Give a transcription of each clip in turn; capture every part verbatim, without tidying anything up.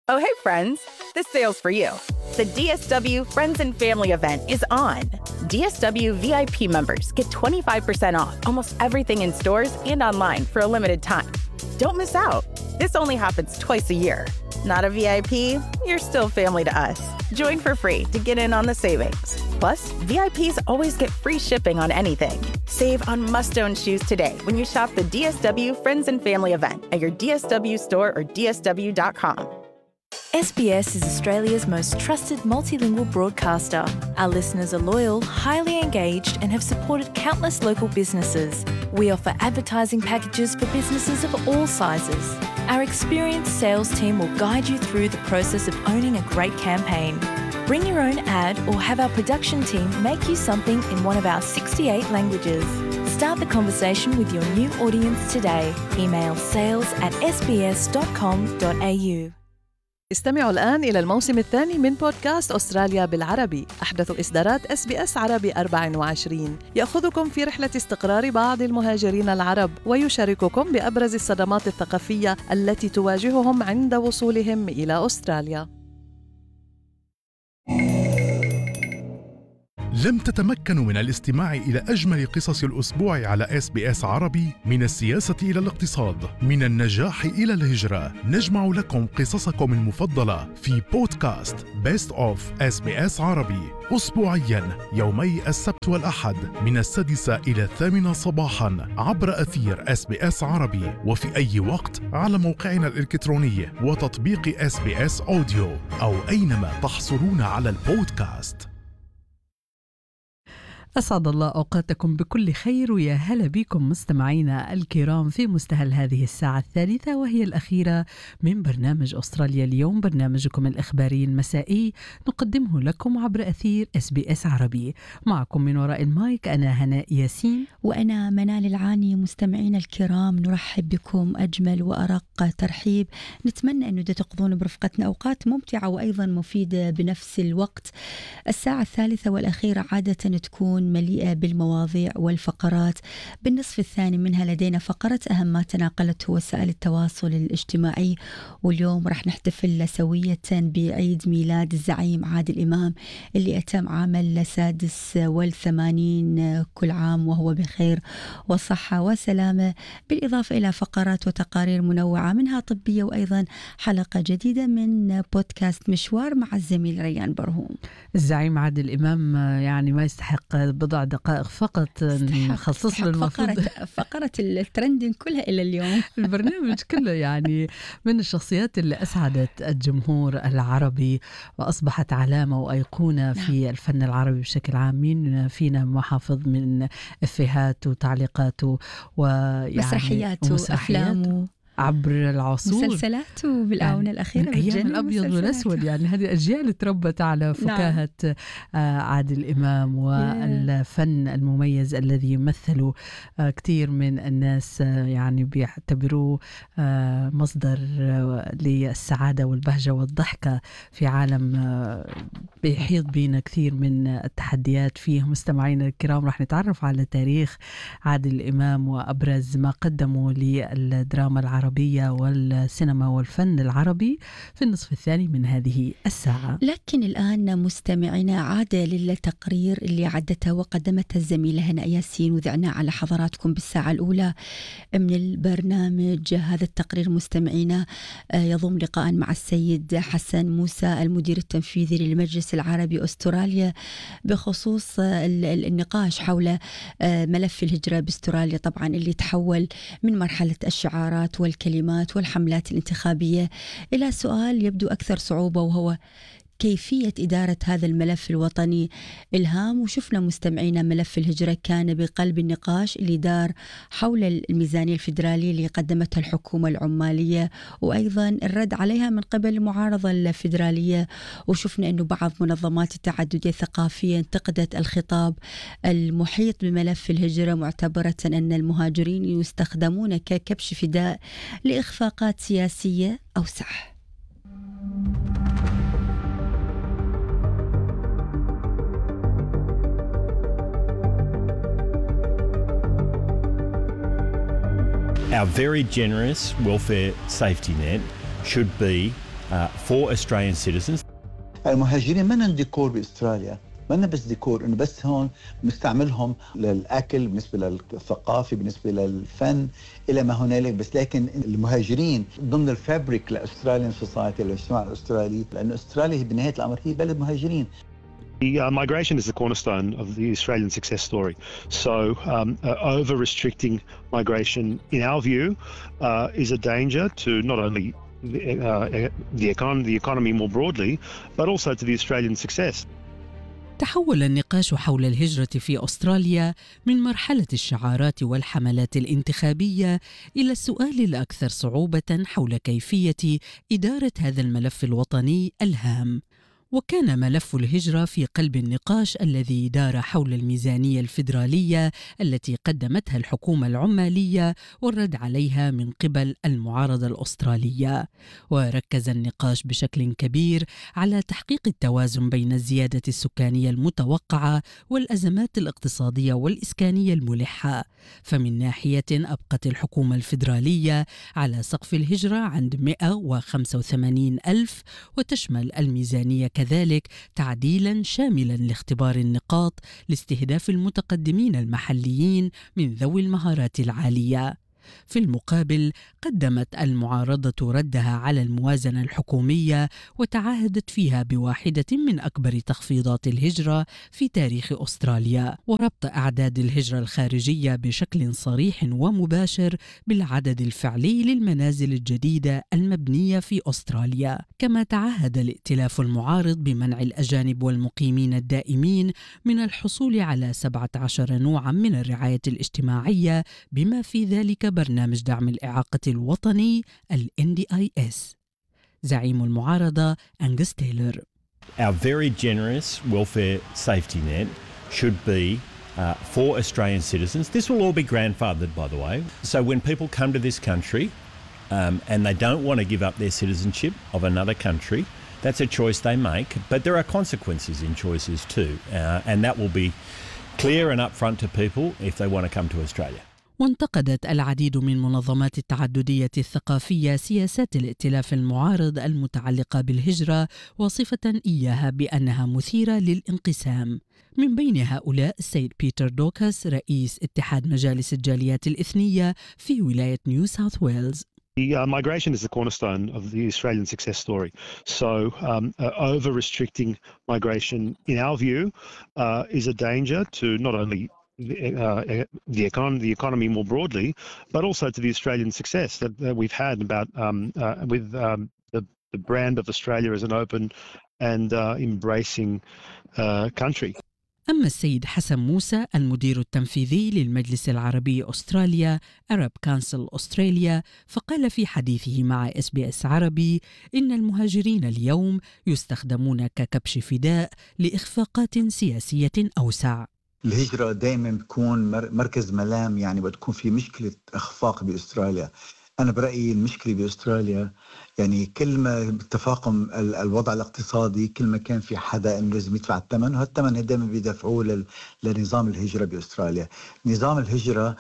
Oh, hey, friends. This sale's for you. The D S W Friends and Family event is on. D S W V I P members get twenty-five percent off almost everything in stores and online for a limited time. Don't miss out. This only happens twice a year. Not a V I P? You're still family to us. Join for free to get in on the savings. Plus, V I Ps always get free shipping on anything. Save on must-own shoes today when you shop the D S W Friends and Family event at your D S W store or D S W dot com. S B S is Australia's most trusted multilingual broadcaster. Our listeners are loyal, highly engaged, and have supported countless local businesses. We offer advertising packages for businesses of all sizes. Our experienced sales team will guide you through the process of owning a great campaign. Bring your own ad or have our production team make you something in one of our sixty-eight languages. Start the conversation with your new audience today. Email sales at s b s dot com dot a u. استمعوا الآن إلى الموسم الثاني من بودكاست أستراليا بالعربي، أحدث إصدارات إس بي إس عربي أربعة وعشرين، يأخذكم في رحلة استقرار بعض المهاجرين العرب ويشارككم بأبرز الصدمات الثقافية التي تواجههم عند وصولهم إلى أستراليا. لم تتمكنوا من الاستماع إلى أجمل قصص الأسبوع على إس بي إس عربي؟ من السياسة إلى الاقتصاد، من النجاح إلى الهجرة، نجمع لكم قصصكم المفضلة في بودكاست Best of إس بي إس عربي أسبوعياً يومي السبت والأحد من السادسة إلى الثامنة صباحاً عبر أثير إس بي إس عربي، وفي أي وقت على موقعنا الإلكتروني وتطبيق إس بي إس أوديو أو أينما تحصلون على البودكاست. أسعد الله أوقاتكم بكل خير، ويا هلا بكم مستمعينا الكرام في مستهل هذه الساعة الثالثة وهي الأخيرة من برنامج أستراليا اليوم، برنامجكم الإخباري المسائي نقدمه لكم عبر أثير إس بي إس عربي. معكم من وراء المايك أنا هناء ياسين وأنا منال العاني. مستمعينا الكرام نرحب بكم أجمل وأرق ترحيب، نتمنى أنه تقضون برفقتنا أوقات ممتعة وأيضا مفيدة بنفس الوقت. الساعة الثالثة والأخيرة عادة تكون مليئة بالمواضيع والفقرات. بالنصف الثاني منها لدينا فقرة أهم ما تناقلته وسائل التواصل الاجتماعي، واليوم راح نحتفل سوية بعيد ميلاد الزعيم عادل إمام اللي أتم عام السادس والثمانين، كل عام وهو بخير وصحة وسلامة، بالإضافة إلى فقرات وتقارير منوعة منها طبية، وأيضا حلقة جديدة من بودكاست مشوار مع الزميل ريان برهوم. الزعيم عادل إمام يعني ما يستحق بضع دقائق فقط نخصص له المفروض فقرة, فقرة الترندين كلها إلى اليوم. البرنامج كله يعني من الشخصيات اللي أسعدت الجمهور العربي وأصبحت علامة وأيقونة في الفن العربي بشكل عام. مين فينا محافظ من إفيهاته وتعليقاته ويعني مسرحياته وأفلامه عبر العصور، مسلسلاته بالآونة الأخيرة من أيام الأبيض والأسود، يعني هذه أجيال تربت على فكاهة نعم. عادل إمام والفن المميز الذي يمثله كثير من الناس، يعني بيعتبروه مصدر للسعادة والبهجة والضحكة في عالم بيحيط بينا كثير من التحديات فيه. مستمعينا الكرام راح نتعرف على تاريخ عادل إمام وأبرز ما قدمه للدراما العربية والسينما والفن العربي في النصف الثاني من هذه الساعة. لكن الآن مستمعينا عادة للتقرير اللي عدته وقدمته الزميلة هناء ياسين وذعناه على حضراتكم بالساعة الأولى من البرنامج. هذا التقرير مستمعينا يضم لقاء مع السيد حسن موسى المدير التنفيذي للمجلس العربي أستراليا بخصوص النقاش حول ملف الهجرة باستراليا، طبعا اللي تحول من مرحلة الشعارات والكلمات والحملات الانتخابية إلى سؤال يبدو أكثر صعوبة، وهو كيفية إدارة هذا الملف الوطني الهام. وشفنا مستمعينا ملف الهجرة كان بقلب النقاش اللي دار حول الميزانية الفيدرالية اللي قدمتها الحكومة العمالية، وأيضا الرد عليها من قبل المعارضة الفيدرالية. وشفنا أنه بعض منظمات التعددية الثقافية انتقدت الخطاب المحيط بملف الهجرة، معتبرة أن المهاجرين يستخدمون ككبش فداء لإخفاقات سياسية أوسع. Our very generous welfare safety net should be uh, for Australian citizens. المهاجرين ما لهم ديكور باستراليا، ما لنا بس ديكور انه بس هون بنستعملهم للاكل، بالنسبه للثقافه، بالنسبه للفن، الى ما هنالك، بس لكن المهاجرين ضمن الفابريك لاستراليان سوسايتي، للاجتماع الاسترالي، لانه استراليا بنهايه الامر هي بلد مهاجرين. The uh, migration is the cornerstone of the Australian success story. So um, uh, over-restricting migration, in our view, uh, is a danger to not only the, uh, the, econ- the economy more broadly, but also to the Australian success. تحول النقاش حول الهجرة في أستراليا من مرحلة الشعارات والحملات الانتخابية إلى السؤال الأكثر صعوبة حول كيفية إدارة هذا الملف الوطني الهام. وكان ملف الهجرة في قلب النقاش الذي دار حول الميزانية الفيدرالية التي قدمتها الحكومة العمالية والرد عليها من قبل المعارضة الأسترالية. وركز النقاش بشكل كبير على تحقيق التوازن بين الزيادة السكانية المتوقعة والأزمات الاقتصادية والإسكانية الملحة. فمن ناحية أبقت الحكومة الفيدرالية على سقف الهجرة عند مئة وخمسة وثمانين ألف، وتشمل الميزانية كذلك تعديلاً شاملاً لاختبار النقاط لاستهداف المتقدمين المحليين من ذوي المهارات العالية. في المقابل قدمت المعارضة ردها على الموازنة الحكومية وتعهدت فيها بواحدة من أكبر تخفيضات الهجرة في تاريخ أستراليا، وربط أعداد الهجرة الخارجية بشكل صريح ومباشر بالعدد الفعلي للمنازل الجديدة المبنية في أستراليا. كما تعهد الائتلاف المعارض بمنع الأجانب والمقيمين الدائمين من الحصول على سبعة عشر نوعاً من الرعاية الاجتماعية، بما في ذلك برنامج دعم الإعاقة الوطني ال إن دي آي إس. زعيم المعارضة أنغس تايلر. Our very generous welfare safety net should be uh, for Australian citizens. This will all be grandfathered, by the way. So when people come to this country um, and they don't want to give up their citizenship of another country, that's a choice they make. But there are consequences in choices too. Uh, and that will be clear and upfront to people if they want to come to Australia. وانتقدت العديد من منظمات التعددية الثقافية سياسات الائتلاف المعارض المتعلقة بالهجرة، واصفة إياها بأنها مثيرة للانقسام. من بين هؤلاء السيد بيتر دوكاس رئيس اتحاد مجالس الجاليات الإثنية في ولاية نيو ساوث ويلز. The uh, migration is the cornerstone of the Australian success story. So um, uh, over-restricting migration, in our view, uh, is a danger to not only The, uh, the, econ- the economy more broadly, but also to the Australian success that, that we've had about um, uh, with um, the, the brand of Australia as an open and uh, embracing uh, country. أما السيد حسن موسى المدير التنفيذي للمجلس العربي أستراليا Arab Council أستراليا، فقال في حديثه مع إس بي إس عربي إن المهاجرين اليوم يستخدمون ككبش فداء لإخفاقات سياسية أوسع. الهجرة دائما بتكون مركز ملام، يعني بتكون في مشكلة إخفاق بأستراليا. أنا برأيي المشكلة بأستراليا يعني كل ما تفاقم الوضع الاقتصادي، كل ما كان في حدا إنه لازم يدفع الثمن، وهالثمن دائما بيدفعوه لنظام الهجرة بأستراليا. نظام الهجرة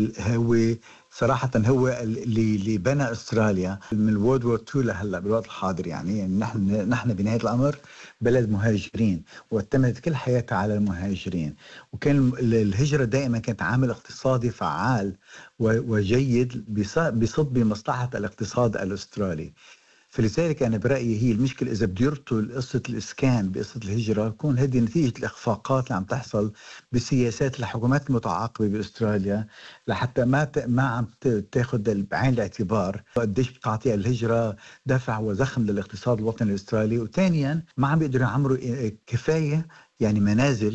هو صراحة هو اللي اللي بنى استراليا من الورد وور تو لهلا بالوقت الحاضر. يعني, يعني نحن نحن بنهاية الأمر بلد مهاجرين، واعتمدت كل حياتها على المهاجرين، وكان الهجرة دائما كانت عامل اقتصادي فعال وجيد بيصب بمصلحة الاقتصاد الأسترالي. فلذلك أنا برأيي هي المشكلة إذا بده يربطوا قصة الإسكان بقصة الهجرة، تكون هذه نتيجة الإخفاقات اللي عم تحصل بسياسات الحكومات المتعاقبة بأستراليا، لحتى ما ما عم تاخذ بعين الاعتبار قديش بتعطي الهجرة دفع وزخم للاقتصاد الوطني الأسترالي. وثانيا ما عم بيقدروا يعمروا كفاية يعني منازل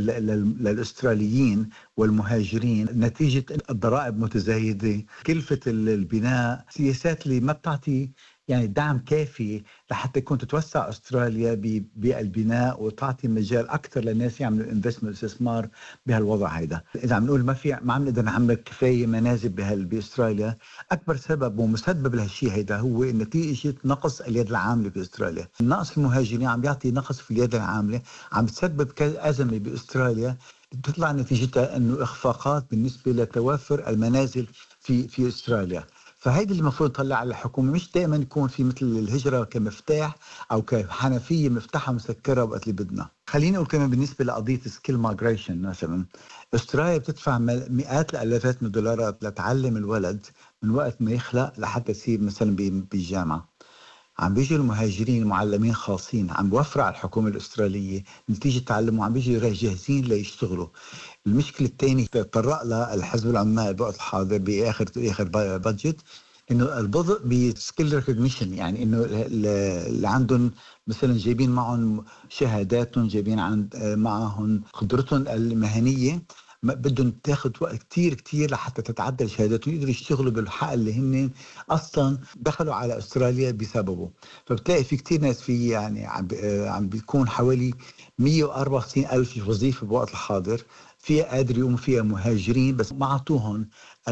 للأستراليين والمهاجرين نتيجة الضرائب متزايدة، كلفة البناء، سياسات اللي ما بتعطي يعني دعم كافي لحتى يكون تتوسع أستراليا بالبناء وتعطي مجال أكثر للناس يعملوا انفستمنت استثمار بهالوضع هيدا. إذا عم نقول ما في ما عم نقدر نعمل كفاية منازل بأستراليا، أكبر سبب ومسبب لهالشيء هيدا هو نتيجة نقص اليد العاملة بأستراليا. نقص المهاجرين عم يعطي نقص في اليد العاملة، عم تسبب أزمة بأستراليا بتطلع نتيجتها إنه إخفاقات بالنسبة لتوافر المنازل في في أستراليا. فهيدي اللي المفروض نطلع على الحكومة، مش دائما يكون في مثل الهجرة كمفتاح أو كحنفية مفتاحة مسكرة وقت اللي بدنا. خليني أقول كمان بالنسبة لقضية سكيل مايجريشن مثلا، أستراليا بتدفع مئات الآلافات من الدولارات لتعلم الولد من وقت ما يخلق لحتى يصير مثلا بالجامعة. عم بيجوا المهاجرين معلمين خاصين عم بوفر على الحكومة الأسترالية نتيجة تعلمهم، عم بيجوا جاهزين ليشتغلوا. المشكلة الثانية تطرق لها الحزب العمال بوقت الحاضر بآخر آخر بادجت، إنه البطء بسكيل ريكوجنيشن، يعني إنه اللي عندهم مثلا جايبين معهم شهاداتهم، جايبين عند معهم قدرتهم المهنية، بدهم تاخذ وقت كتير كتير لحتى تتعدل شهاداتهم يقدروا يشتغلوا بالحق اللي هن اصلا دخلوا على استراليا بسببه. فبتلاقي في كتير ناس في يعني عم عم بيكون حوالي مية وأربعة وستين ألف وظيفه بوقت الحاضر فيها قادر يقوموا فيها مهاجرين، بس ما عطوهم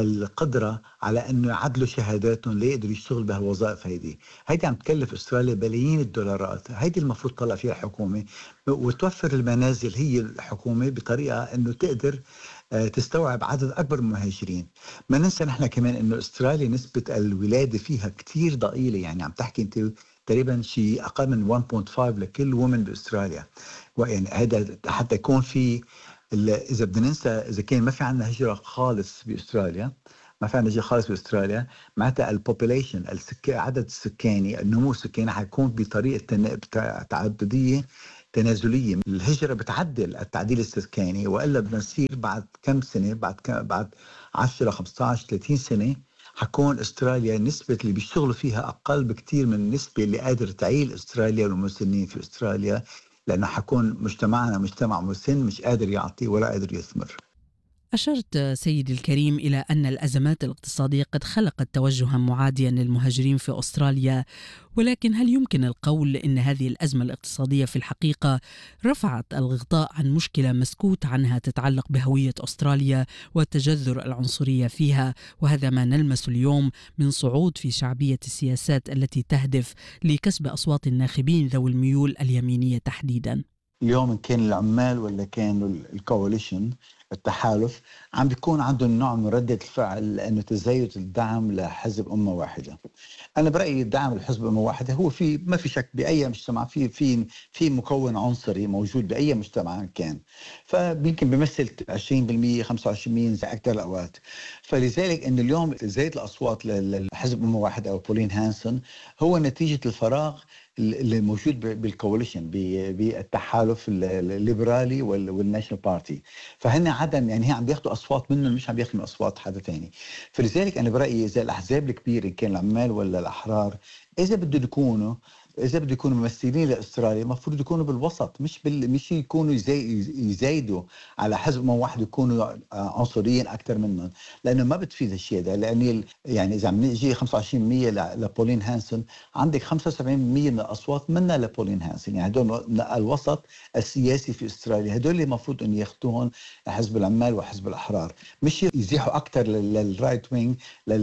القدرة على أنه يعدلوا شهاداتهم ليقدروا يشتغلوا بهالوظائف. هيدي هيدي عم تكلف أستراليا بلايين الدولارات. هيدي المفروض تطلع فيها الحكومة وتوفر المنازل هي الحكومة بطريقة أنه تقدر تستوعب عدد أكبر من المهاجرين. ما ننسى نحن كمان أنه أستراليا نسبة الولادة فيها كتير ضئيلة، يعني عم تحكي أنت تقريبا شيء أقل من واحد فاصلة خمسة لكل وومن بأستراليا. ويعني هذا حتى يكون في، إذا بدنا ننسى إذا كان ما في عنا هجرة خالص بأستراليا، ما في عنا هجرة خالص بأستراليا، معناتها البوبوليشن السك... عدد السكاني النمو السكاني حيكون بطريقة تن... تعددية تنازلية. الهجرة بتعدل التعديل السكاني، وإلا بدنا نصير بعد كم سنة، بعد كم... بعد عشرة خمسة عشر ثلاثين سنة حكون أستراليا نسبة اللي بيشتغلوا فيها أقل بكتير من النسبة اللي قادر تعيل أستراليا والمسنين في أستراليا، لأنه حكون مجتمعنا مجتمع مسن مش قادر يعطي ولا قادر يثمر. أشرت سيدي الكريم إلى أن الأزمات الاقتصادية قد خلقت توجها معاديا للمهاجرين في أستراليا، ولكن هل يمكن القول أن هذه الأزمة الاقتصادية في الحقيقة رفعت الغطاء عن مشكلة مسكوت عنها تتعلق بهوية أستراليا والتجذر العنصرية فيها، وهذا ما نلمس اليوم من صعود في شعبية السياسات التي تهدف لكسب أصوات الناخبين ذوي الميول اليمينية تحديدا؟ اليوم كان العمال ولا كانوا الكواليشن التحالف عم بيكون عندهم نوع من ردة الفعل لأنه تزايد الدعم لحزب أمة واحدة. أنا برأيي الدعم لحزب أمة واحدة هو في ما في شك بأي مجتمع في في في مكون عنصري موجود بأي مجتمع كان، فيمكن بيمثل عشرين بالمية خمسة وعشرين بالمية زي أكثر الأوقات. فلذلك إن اليوم زايد الأصوات لحزب أمة واحدة أو بولين هانسون هو نتيجة الفراغ اللي موجود بالكواليشن بالتحالف الليبرالي والناشنال بارتي. فهن عدم يعني هي عم بياخذوا اصوات منهم مش عم بياخذوا اصوات حدا ثاني. فلذلك انا برايي اذا الاحزاب الكبيره كان العمال ولا الاحرار اذا بدهم يكونوا اذا بدهم يكونوا ممثلين لاستراليا المفروض يكونوا بالوسط، مش بال... مش يكونوا يزي... يزايدوا على حزب ما واحد يكونوا عنصريين اكثر منهم، لانه ما بتفيد الشيء هذا. لان يعني اذا عم نجي خمسة وعشرين بالمية لبولين هانسون عندك خمسة وسبعين بالمية من الاصوات منها لبولين هانسون، يعني هدول الوسط السياسي في استراليا، هدول اللي المفروض ان ياخذوهم حزب العمال وحزب الاحرار، مش يزيحوا اكثر للرايت وينج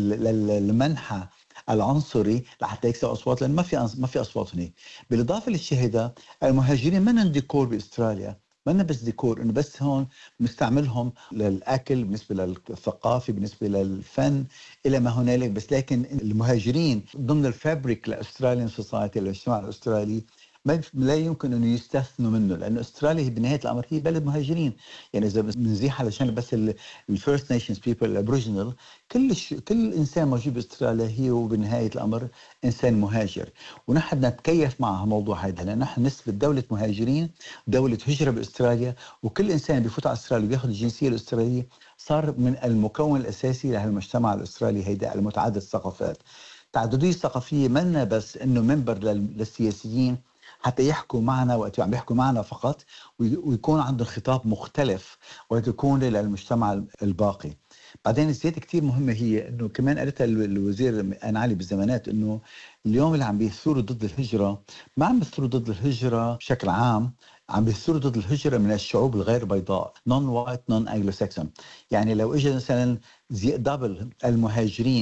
للمنحى العنصري لحتى يكسب اصوات، لان ما في ما في اصوات هناك. بالاضافه للشيء هذا المهاجرين ما عندهم ديكور باستراليا، ما بس ديكور انه بس هون مستعملهم للاكل بالنسبه للثقافه بالنسبه للفن الى ما هنالك، بس لكن المهاجرين ضمن الفابريك لاستراليان سوسايتي للاجتماع الاسترالي لا يمكن انه يستثنوا منه، لانه استراليا هي بنهايه الامر هي بلد مهاجرين. يعني اذا بنزيح علشان بس الفيرست نيشنز بيبل الابوريجينال، كل كل انسان موجود باستراليا هي وبنهايه الامر انسان مهاجر، ونحن نتكيف مع موضوع هذا، لان نحن نسبه دوله مهاجرين دوله هجره باستراليا، وكل انسان بيفوت على استراليا وياخذ الجنسيه الاستراليه صار من المكون الاساسي لهالمجتمع الاسترالي هيدا المتعدد الثقافات. التعدديه الثقافيه منا بس انه منبر للسياسيين حتى يحكوا معنا وقت عم يحكوا معنا فقط، ويكون عندهم خطاب مختلف وتكون للمجتمع الباقي. بعدين الزيادة كتير مهمة هي انه كمان قالتها الوزير أنا علي بالزمانات، انه اليوم اللي عم بيثوروا ضد الهجرة ما عم بيثوروا ضد الهجرة بشكل عام، عم بيثوروا ضد الهجرة من الشعوب الغير بيضاء نون وايت نون انجلو ساكسون. يعني لو اجى مثلا دبل المهاجرين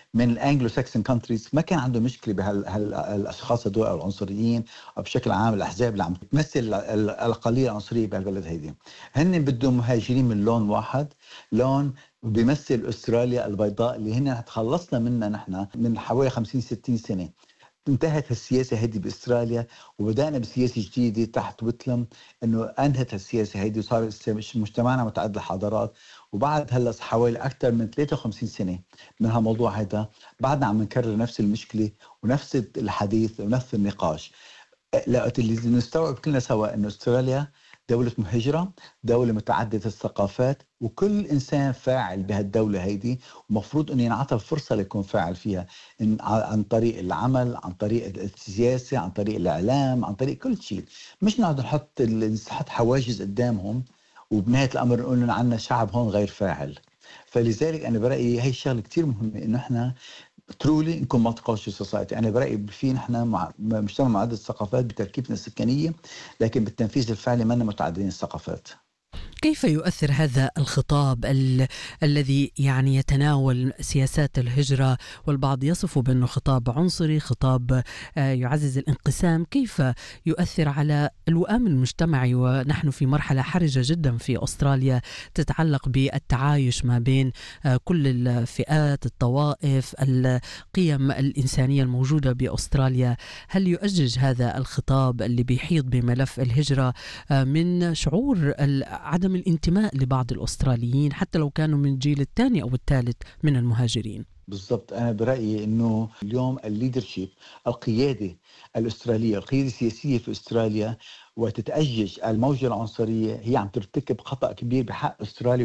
من الانجلو ساكسون كونتريز ما كان عنده مشكله بهالاشخاص هدول او العنصريين او بشكل عام الاحزاب اللي عم تمثل الاقليه العنصريه بهالبلد هيدي. هن بدهم مهاجرين من لون واحد، لون بيمثل استراليا البيضاء اللي هن تخلصنا منها نحن من حوالي خمسين ستين سنه. انتهت السياسة هيدي بأستراليا وبدأنا بسياسة جديدة تحت ويتلم، إنه أنهت السياسة هيدي وصار مجتمعنا متعدد الحضارات. وبعد هلا حوالي أكثر من ثلاثة وخمسين سنة من هالموضوع هذا بعدنا عم نكرر نفس المشكلة ونفس الحديث ونفس النقاش. لا اللي نستوعب كلنا سوا إنه أستراليا دولة مهجرة، دولة متعددة الثقافات، وكل إنسان فاعل بهالدولة هيدي ومفروض أن ينعطى الفرصة ليكون فاعل فيها عن طريق العمل، عن طريق السياسة، عن طريق الإعلام، عن طريق كل شيء. مش نقعد نحط نحط حواجز قدامهم وبنهاية الأمر نقول إن عنا شعب هون غير فاعل. فلذلك أنا برأيي هي الشغلة كتير مهمة إنه إحنا ترولي نكون مالتيكالتشر سوسايتي. أنا برأيي في نحن مع مجتمع معدد الثقافات بتركيبنا السكانية، لكن بالتنفيذ الفعلي ما متعددين الثقافات. كيف يؤثر هذا الخطاب ال... الذي يعني يتناول سياسات الهجرة، والبعض يصفه بأنه خطاب عنصري، خطاب يعزز الانقسام، كيف يؤثر على الوئام المجتمعي ونحن في مرحلة حرجة جدا في أستراليا تتعلق بالتعايش ما بين كل الفئات، الطوائف، القيم الإنسانية الموجودة بأستراليا؟ هل يؤجج هذا الخطاب اللي بيحيط بملف الهجرة من شعور عدم الانتماء لبعض الأستراليين حتى لو كانوا من الجيل الثاني أو الثالث من المهاجرين؟ بالضبط. أنا برأيي أنه اليوم الليدرشيب، القيادة الأسترالية، القيادة السياسية في أستراليا وتتأجج الموجة العنصرية هي عم ترتكب خطأ كبير بحق أستراليا